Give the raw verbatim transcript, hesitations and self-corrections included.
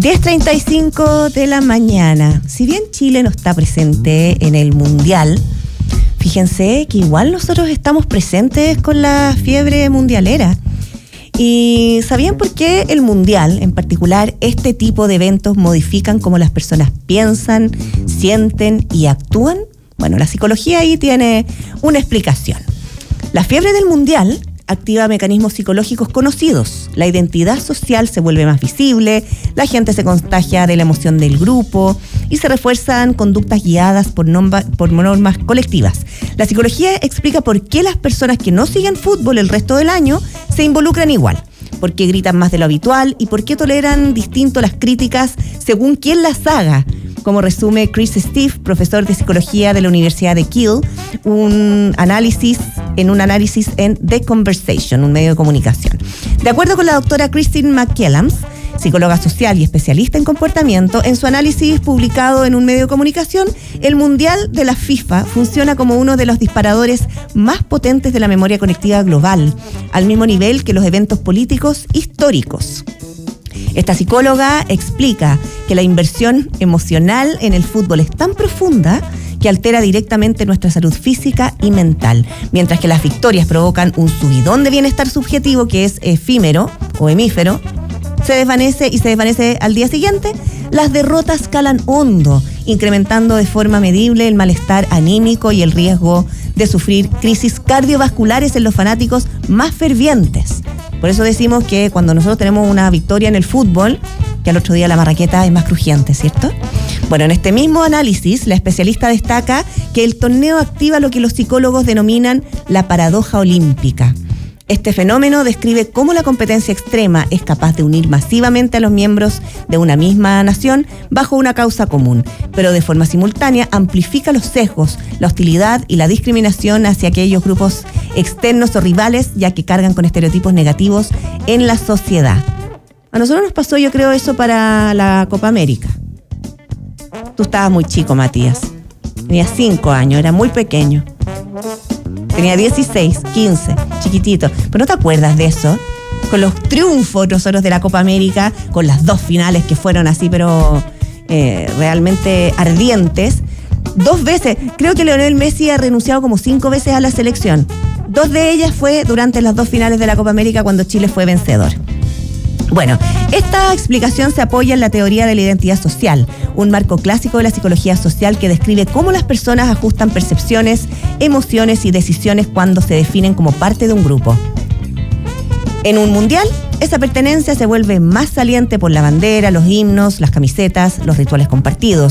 diez treinta y cinco de la mañana. Si bien Chile no está presente en el Mundial, fíjense que igual nosotros estamos presentes con la fiebre mundialera. ¿Y sabían por qué el Mundial, en particular este tipo de eventos, modifican cómo las personas piensan, sienten y actúan? Bueno, la psicología ahí tiene una explicación. La fiebre del Mundial activa mecanismos psicológicos conocidos. La identidad social se vuelve más visible, la gente se contagia de la emoción del grupo y se refuerzan conductas guiadas por, norma, por normas colectivas. La psicología explica por qué las personas que no siguen fútbol el resto del año se involucran igual, por qué gritan más de lo habitual y por qué toleran distinto las críticas según quién las haga, como resume Chris Steve, profesor de psicología de la Universidad de Kiel, un análisis, en un análisis en The Conversation, un medio de comunicación. De acuerdo con la doctora Christine McCallums, psicóloga social y especialista en comportamiento, en su análisis publicado en un medio de comunicación, el Mundial de la FIFA funciona como uno de los disparadores más potentes de la memoria colectiva global, al mismo nivel que los eventos políticos históricos. Esta psicóloga explica que la inversión emocional en el fútbol es tan profunda que altera directamente nuestra salud física y mental, mientras que las victorias provocan un subidón de bienestar subjetivo que es efímero o hemífero, se desvanece y se desvanece al día siguiente. Las derrotas calan hondo, incrementando de forma medible el malestar anímico y el riesgo de sufrir crisis cardiovasculares en los fanáticos más fervientes. Por eso decimos que cuando nosotros tenemos una victoria en el fútbol, que al otro día la marraqueta es más crujiente, ¿cierto? Bueno, en este mismo análisis, la especialista destaca que el torneo activa lo que los psicólogos denominan la paradoja olímpica. Este fenómeno describe cómo la competencia extrema es capaz de unir masivamente a los miembros de una misma nación bajo una causa común, pero de forma simultánea amplifica los sesgos, la hostilidad y la discriminación hacia aquellos grupos externos o rivales, ya que cargan con estereotipos negativos en la sociedad. A nosotros nos pasó, yo creo, eso para la Copa América. Tú estabas muy chico, Matías. Tenías cinco años, era muy pequeño. Tenía dieciséis, quince, chiquitito. ¿Pero no te acuerdas de eso? Con los triunfos nosotros de la Copa América, con las dos finales que fueron así, pero eh, realmente ardientes. Dos veces, creo que Lionel Messi ha renunciado como cinco veces a la selección. Dos de ellas fue durante las dos finales de la Copa América cuando Chile fue vencedor. Bueno, esta explicación se apoya en la teoría de la identidad social, un marco clásico de la psicología social que describe cómo las personas ajustan percepciones, emociones y decisiones cuando se definen como parte de un grupo. En un mundial, esa pertenencia se vuelve más saliente por la bandera, los himnos, las camisetas, los rituales compartidos.